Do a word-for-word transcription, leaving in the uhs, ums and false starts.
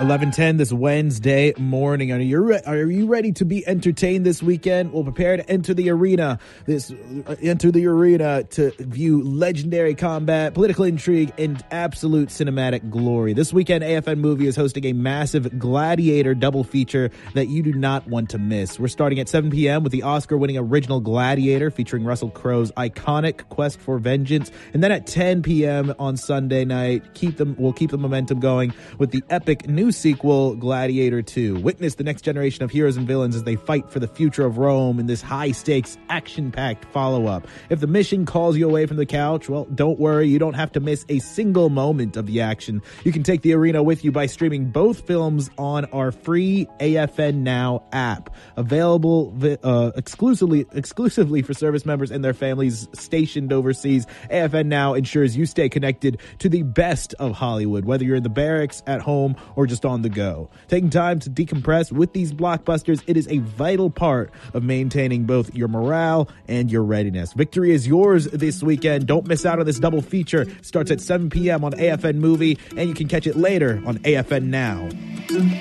eleven ten this Wednesday morning. Are you re- are you ready to be entertained this weekend? Well, prepare to enter the arena. This uh, enter the arena to view legendary combat, political intrigue, and absolute cinematic glory. This weekend, A F N Movie is hosting a massive Gladiator double feature that you do not want to miss. We're starting at seven p.m. with the Oscar-winning original Gladiator featuring Russell Crowe's iconic quest for vengeance, and then at ten p.m. on Sunday night, keep them we'll keep the momentum going with the epic new sequel, Gladiator two. Witness the next generation of heroes and villains as they fight for the future of Rome in this high-stakes, action-packed follow-up. If the mission calls you away from the couch, well, don't worry. You don't have to miss a single moment of the action. You can take the arena with you by streaming both films on our free A F N Now app. Available uh, exclusively, exclusively for service members and their families stationed overseas, A F N Now ensures you stay connected to the best of Hollywood, whether you're in the barracks, at home, or just on the go. Taking time to decompress with these blockbusters, it is a vital part of maintaining both your morale and your readiness. Victory is yours this weekend. Don't miss out on this double feature. It starts at seven p.m. on A F N Movie, and you can catch it later on A F N Now.